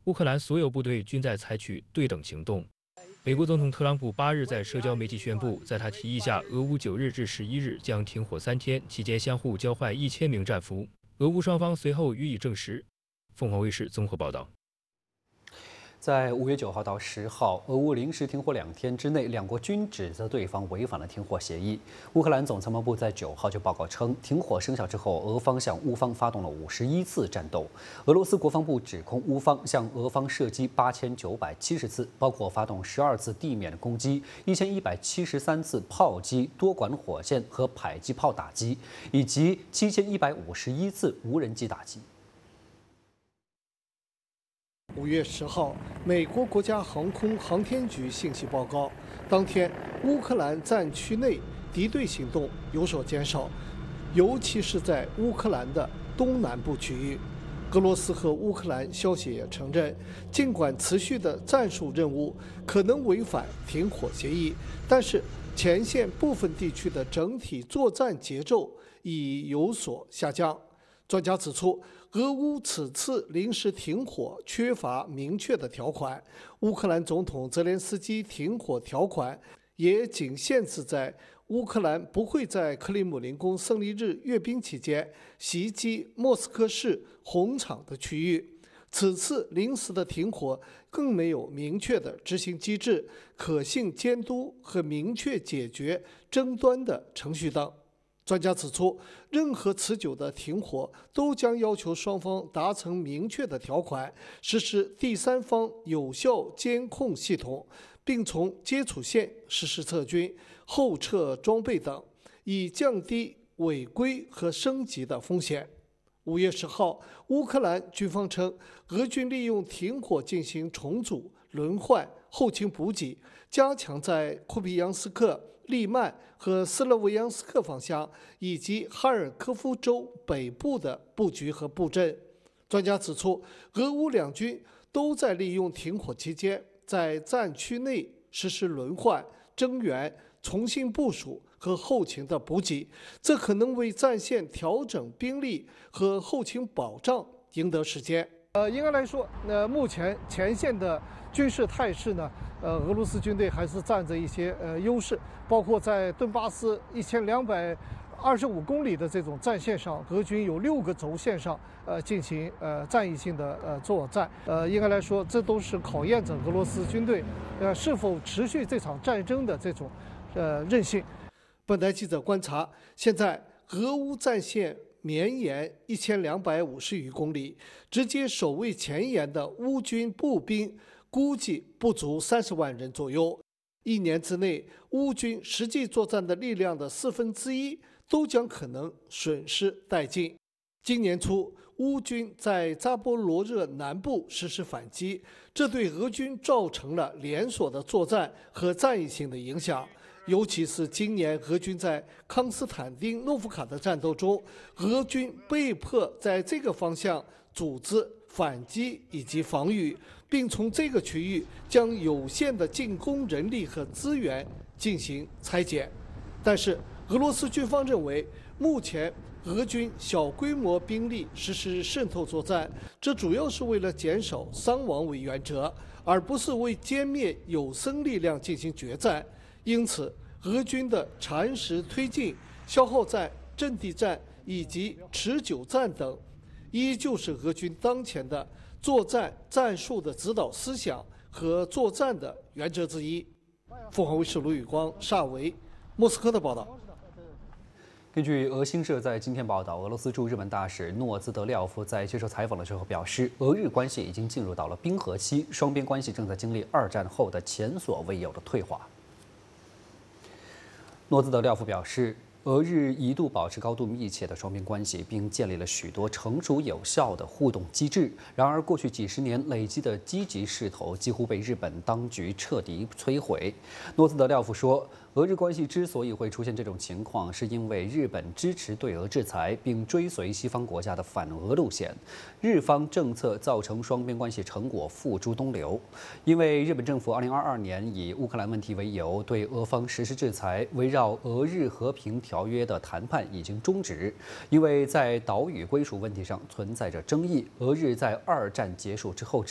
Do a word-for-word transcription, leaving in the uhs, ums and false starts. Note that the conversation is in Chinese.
乌克兰所有部队均在采取对等行动。美国总统特朗普八日在社交媒体宣布，在他提议下，俄乌九日至十一日将停火三天，期间相互交换一千名战俘。俄乌双方随后予以证实。凤凰卫视综合报道。 在五月九号到十号，俄乌临时停火两天之内，两国均指责对方违反了停火协议。乌克兰总参谋部在九号就报告称，停火生效之后，俄方向乌方发动了五十一次战斗。俄罗斯国防部指控乌方向俄方射击八千九百七十次，包括发动十二次地面攻击、一千一百七十三次炮击、多管火箭和迫击炮打击，以及七千一百五十一次无人机打击。 五月十号，美国国家航空航天局信息报告，当天乌克兰战区内敌对行动有所减少，尤其是在乌克兰的东南部区域。俄罗斯和乌克兰消息也承认，尽管持续的战术任务可能违反停火协议，但是前线部分地区的整体作战节奏已有所下降。专家指出， 俄乌此次临时停火缺乏明确的条款，乌克兰总统泽连斯基停火条款也仅限制在乌克兰不会在克里姆林宫胜利日阅兵期间袭击莫斯科市红场的区域。此次临时的停火更没有明确的执行机制、可信监督和明确解决争端的程序等。 专家指出，任何持久的停火都将要求双方达成明确的条款，实施第三方有效监控系统，并从接触线实施撤军、后撤装备等，以降低违规和升级的风险。五月十号，乌克兰军方称，俄军利用停火进行重组、轮换、后勤补给，加强在库皮扬斯克、 利曼和斯洛维扬斯克方向，以及哈尔科夫州北部的布局和布阵。专家指出，俄乌两军都在利用停火期间，在战区内实施轮换、增援、重新部署和后勤的补给，这可能为战线调整兵力和后勤保障赢得时间。呃，应该来说，呃，目前前线的军事态势呢， 呃，俄罗斯军队还是占着一些呃优势，包括在顿巴斯一千两百二十五公里的这种战线上，俄军有六个轴线上呃进行呃战役性的呃作战。呃，应该来说，这都是考验着俄罗斯军队呃是否持续这场战争的这种呃韧性。本台记者观察，现在俄乌战线 绵延一千两百五十余公里，直接守卫前沿的乌军步兵估计不足三十万人左右。一年之内，乌军实际作战的力量的四分之一都将可能损失殆尽。今年初，乌军在扎波罗热南部实施反击，这对俄军造成了连锁的作战和战役性的影响。 尤其是今年俄军在康斯坦丁诺夫卡的战斗中，俄军被迫在这个方向组织反击以及防御，并从这个区域将有限的进攻人力和资源进行拆解。但是，俄罗斯军方认为，目前俄军小规模兵力实施渗透作战，这主要是为了减少伤亡为原则，而不是为歼灭有生力量进行决战。 因此，俄军的蚕食推进、消耗战、阵地战以及持久战等，依旧是俄军当前的作战战术的指导思想和作战的原则之一。凤凰卫视卢宇光、邵维，莫斯科的报道。 根据俄新社在今天报道，俄罗斯驻日本大使诺兹德廖夫在接受采访的时候表示，俄日关系已经进入到了冰河期，双边关系正在经历二战后的前所未有的退化。 诺兹德廖夫表示，俄日一度保持高度密切的双边关系，并建立了许多成熟有效的互动机制。然而，过去几十年累积的积极势头几乎被日本当局彻底摧毁。诺兹德廖夫说，俄日关系之所以会出现这种情况，是因为日本支持对俄制裁，并追随西方国家的反俄路线。日方政策造成双边关系成果付诸东流。因为日本政府二零二二年以乌克兰问题为由对俄方实施制裁，围绕俄日和平条约的谈判已经终止。因为在岛屿归属问题上存在着争议，俄日在二战结束之后。